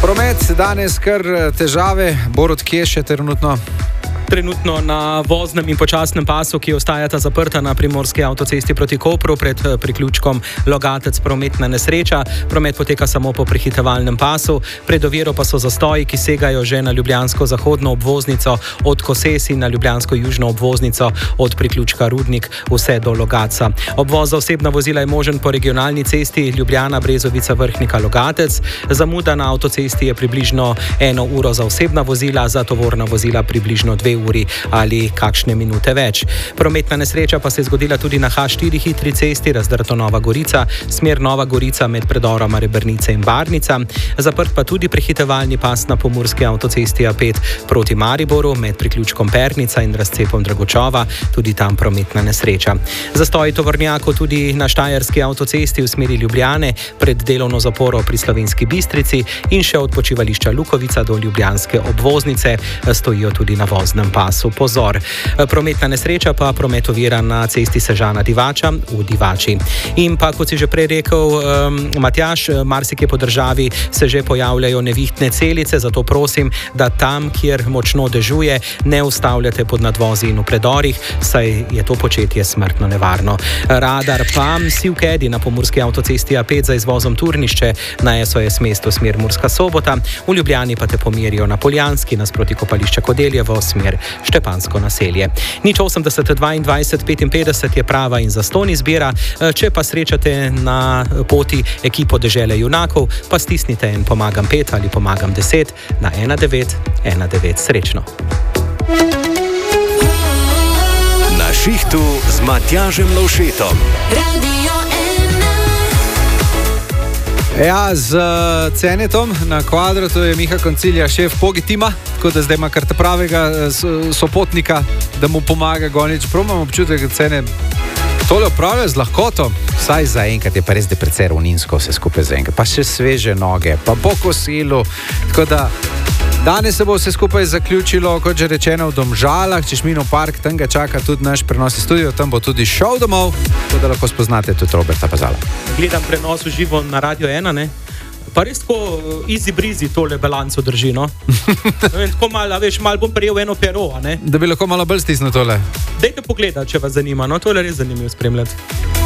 Promet danes kar težave, Borut, kje še trenutno? Trenutno na voznem in počasnem pasu, ki ostajata zaprta na primorski avtocesti proti Kopru pred priključkom Logatec prometna nesreča. Promet poteka samo po prehitevalnem pasu. Pred oviro pa so zastoji, ki segajo že na ljubljansko zahodno obvoznico od Koses in na ljubljansko južno obvoznico od priključka Rudnik vse do Logatca. Obvoz za osebna vozila je možen po regionalni cesti Ljubljana Brezovica Vrhnika Logatec. Zamuda na avtocesti je približno 1 uro za osebna vozila, za tovorna vozila približno 2 uri ali kakšne minute več. Prometna nesreča pa se je zgodila tudi na H4 hitri cesti, razdrto Nova Gorica, smer Nova Gorica med predoroma Rebrnice in Barnica. Zaprt pa tudi prehitevalni pas na pomurski avtocesti A5 proti Mariboru med priključkom Pernica in razcepom Dragočova, tudi tam prometna nesreča. Zastoji tovornjakov tudi na štajerski avtocesti v smeri Ljubljane pred delovno zaporo pri Slovenski Bistrici in še od počivališča Lukovica do ljubljanske obvoznice stojijo tudi na voznem pasu. Pozor. Prometna nesreča pa promet ovira na cesti Sežana-Divača v Divači. In pa, kot si že prej rekel, Matjaž, marsikje po državi se že pojavljajo nevihtne celice, zato prosim, da tam, kjer močno dežuje, ne ustavljate pod nadvozi in v predorih, saj je to početje smrtno nevarno. Radar pa Sivkedi na pomurski avtocesti A5 za izvozom Turnišče na SOS mesto smer Murska Sobota, v Ljubljani pa te pomerijo na Poljanski nasproti kopališča Kodeljevo smer Štepansko naselje. 080 22 55 je prava in zastonj izbira. Če pa srečate na poti ekipo Dežele junakov, pa stisnite en pomagam 5 ali pomagam 10 na 1919. Srečno. Na šihtu z Matjažem Lovšetom. Ja, z Cenetom na Kvadratu je Miha Koncilija šef Pogi tima, tako da zdaj ima kar pravega sopotnika, da mu pomaga gonič. Prav imam občutek, da Cene tole opravlja z lahkoto. Vsaj za enkrat je pa res, da precej ravninsko vse skupaj za enkrat. Pa še sveže noge, pa po kosilu. Tako da danes se bo vse skupaj zaključilo, kot že rečeno, v Domžalah, Češminov park, tam ga čaka tudi naš prenos iz studio, tam bo tudi šel domov, tako da lahko spoznate tudi Roberta Pazala. Gledam prenos v živo na Radio 1, ne? Pa res tako easy breezy tole balanco drži, no? Tako malo, veš, malo bom prijel eno pero, ne? Da bi lahko malo bolj stisnil tole. Dajte pogledati, če vas zanima, no? Tole je res zanimivo spremljati.